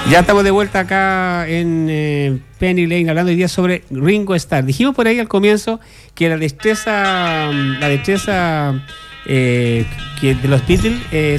Ya estamos de vuelta acá en Penny Lane hablando hoy día sobre Ringo Starr. Dijimos por ahí al comienzo que la destreza que de los Beatles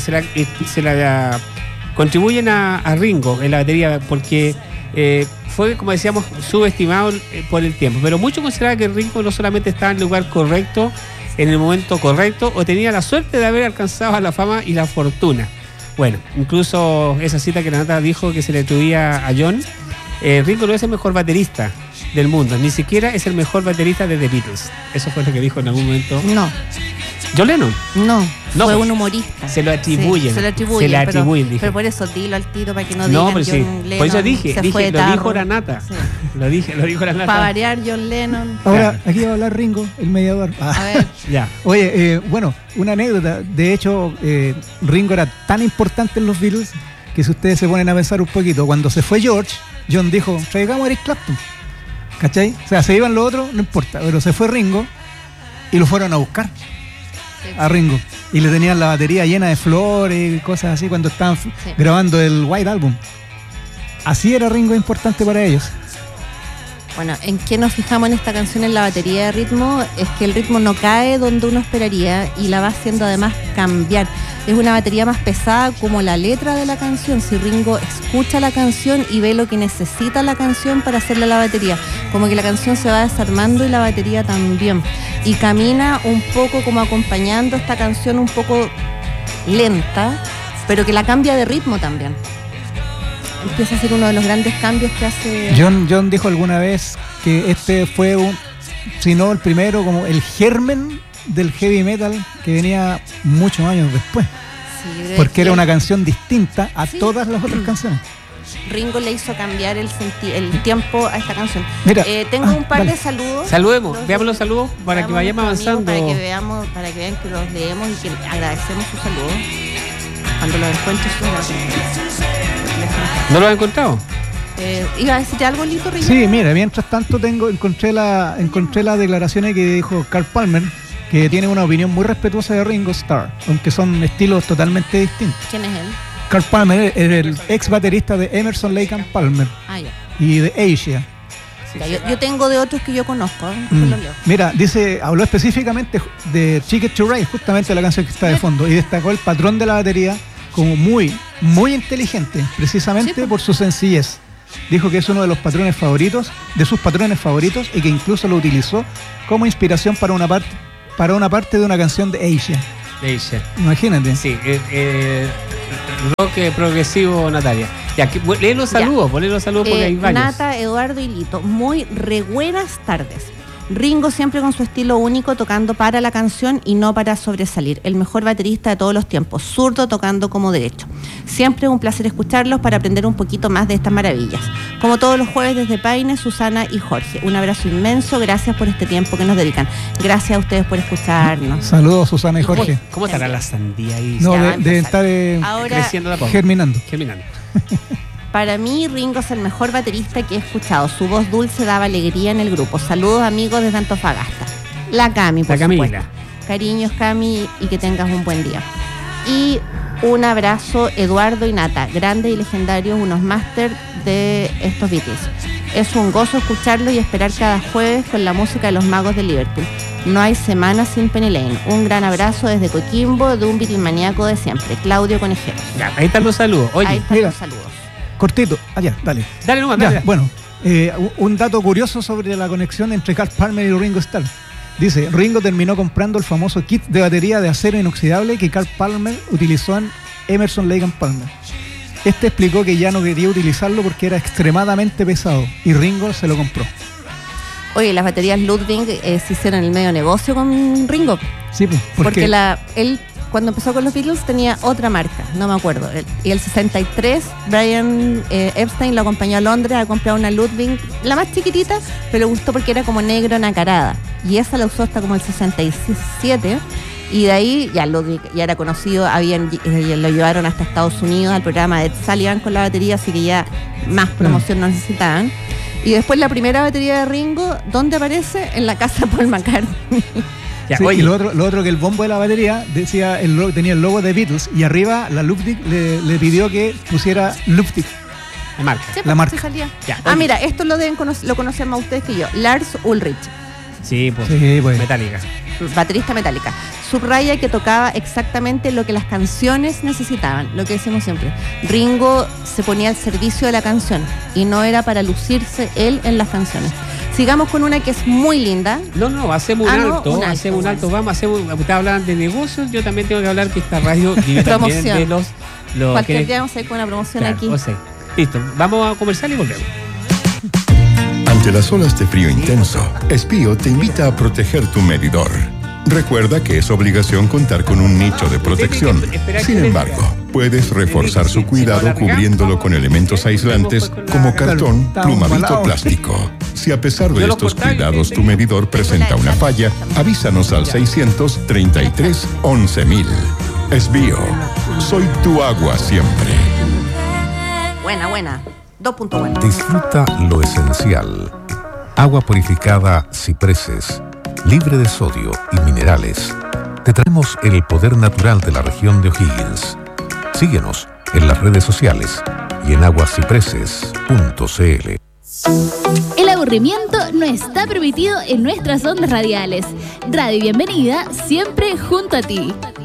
se la contribuyen a Ringo en la batería porque fue, como decíamos, subestimado por el tiempo. Pero muchos consideraban que Ringo no solamente estaba en el lugar correcto, en el momento correcto, o tenía la suerte de haber alcanzado la fama y la fortuna. Bueno, incluso esa cita que Renata dijo que se le atribuía a John, Ringo no es el mejor baterista del mundo, ni siquiera es el mejor baterista de The Beatles. Eso fue lo que dijo en algún momento. No. ¿John Lennon? No, fue un humorista. Se lo atribuyen. Sí, se lo atribuyen, dije. Pero por eso dilo al tiro para que no digan pero John sí. Lennon. Por eso dije lo dijo Renata. Sí. Lo dijo Renata. Para variar, John Lennon. Ahora, aquí va a hablar Ringo, el mediador. A ver. Ya. Oye, bueno, una anécdota. De hecho, Ringo era tan importante en los Beatles que si ustedes se ponen a pensar un poquito, cuando se fue George, John dijo, traigamos a Eric Clapton. ¿Cachai? O sea, se iban los otros, no importa, pero se fue Ringo y lo fueron a buscar a Ringo. Y le tenían la batería llena de flores y cosas así cuando estaban grabando el White Album. Así era Ringo importante para ellos. Bueno, ¿en qué nos fijamos en esta canción en la batería de ritmo? Es que el ritmo no cae donde uno esperaría y la va haciendo además cambiar. Es una batería más pesada como la letra de la canción. Si Ringo escucha la canción y ve lo que necesita la canción para hacerle a la batería, como que la canción se va desarmando y la batería también. Y camina un poco como acompañando esta canción un poco lenta, pero que la cambia de ritmo también. Empieza a ser uno de los grandes cambios que hace... John dijo alguna vez que este fue si no el primero, como el germen del heavy metal que venía muchos años después. Sí, porque era una canción distinta a todas las otras canciones. Ringo le hizo cambiar el tiempo a esta canción. Mira, tengo un par de saludos. Saludemos, veamos los saludos para que vayamos avanzando. Para que vean que los leemos y que agradecemos sus saludos. Cuando los encuentres, ¿no lo has encontrado? ¿Iba a decirte algo, Lito, Ringo? Sí, mira, mientras tanto encontré las declaraciones que dijo Carl Palmer, que tiene una opinión muy respetuosa de Ringo Starr, aunque son estilos totalmente distintos. ¿Quién es él? Carl Palmer es el ex baterista de Emerson, Lake and Palmer y de Asia. Yo tengo de otros que yo conozco. Los leo. Mira, habló específicamente de Ticket to Ride, justamente la canción que está de fondo, y destacó el patrón de la batería como muy, muy inteligente, precisamente por su sencillez. Dijo que es uno de los patrones favoritos, de sus patrones favoritos, y que incluso lo utilizó como inspiración para una parte de una canción de Asia. Imagínate. Sí, rock progresivo, Natalia. Ya, lee los saludos porque hay varios. Nata, Eduardo y Lito, muy buenas tardes. Ringo siempre con su estilo único, tocando para la canción y no para sobresalir. El mejor baterista de todos los tiempos, zurdo tocando como derecho. Siempre un placer escucharlos para aprender un poquito más de estas maravillas. Como todos los jueves desde Paine, Susana y Jorge. Un abrazo inmenso, gracias por este tiempo que nos dedican. Gracias a ustedes por escucharnos. Saludos, Susana y Jorge. ¿Cómo estará la sandía ahí? No, debe estar creciendo la poca. Germinando. Para mí, Ringo es el mejor baterista que he escuchado. Su voz dulce daba alegría en el grupo. Saludos, amigos desde Antofagasta. La Cami, por supuesto. Cariños, Cami, y que tengas un buen día. Y un abrazo, Eduardo y Nata, grandes y legendarios, unos máster de estos Beatles. Es un gozo escucharlos y esperar cada jueves con la música de los magos de Liverpool. No hay semana sin Penny Lane. Un gran abrazo desde Coquimbo, de un Beatlemaníaco de siempre, Claudio Conejero. Ya, ahí están los saludos. Oye, ahí están los saludos. Cortito, allá, dale. Dale nomás, dale. Bueno, un dato curioso sobre la conexión entre Carl Palmer y Ringo Starr. Dice, Ringo terminó comprando el famoso kit de batería de acero inoxidable que Carl Palmer utilizó en Emerson, Lake and Palmer. Este explicó que ya no quería utilizarlo porque era extremadamente pesado y Ringo se lo compró. Oye, las baterías Ludwig se hicieron el medio negocio con Ringo. Sí, porque él cuando empezó con los Beatles tenía otra marca, no me acuerdo. Y el 63, Brian Epstein lo acompañó a Londres a comprar una Ludwig, la más chiquitita, pero le gustó porque era como negro nacarada. Y esa la usó hasta como el 67. Y de ahí ya Ludwig ya era conocido, lo llevaron hasta Estados Unidos al programa de Ed Sullivan con la batería, así que ya más promoción no necesitaban. Y después la primera batería de Ringo, ¿dónde aparece? En la casa de Paul McCartney. Ya, sí, y lo otro que el bombo de la batería decía tenía el logo de Beatles y arriba la Ludwig le pidió que pusiera Ludwig. La marca. Sí, La marca. sí salía. Ya, Ah, oye. mira, esto lo lo conocen más ustedes que yo. Lars Ulrich, Sí, pues. Sí, pues. Metallica. baterista Metallica. Subraya que tocaba exactamente lo que las canciones necesitaban, lo que decimos siempre. Ringo se ponía al servicio de la canción y no era para lucirse él en las canciones. Sigamos con una que es muy linda. No, hacemos un Ah, no, alto, un alto, hacemos un bueno. alto, vamos, ustedes hablan de negocios, yo también tengo que hablar que esta radio vive también Promoción. de los Cualquier que- día vamos a ir con una promoción claro, aquí. o sea, listo, vamos a comercial y volvemos. Ante las olas de frío intenso, Espío te invita a proteger tu medidor. Recuerda que es obligación contar con un nicho de protección. Sin embargo, puedes reforzar su cuidado cubriéndolo con elementos aislantes como cartón, plumavito o plástico. Si a pesar de estos cuidados tu medidor presenta una falla, avísanos al 633 11.000. Espío, soy tu agua siempre. Buena. 2.1. Disfruta lo esencial. Agua purificada Cipreses, libre de sodio y minerales. Te traemos el poder natural de la región de O'Higgins. Síguenos en las redes sociales y en aguascipreses.cl. El aburrimiento no está permitido en nuestras ondas radiales. Radio Bienvenida, siempre junto a ti.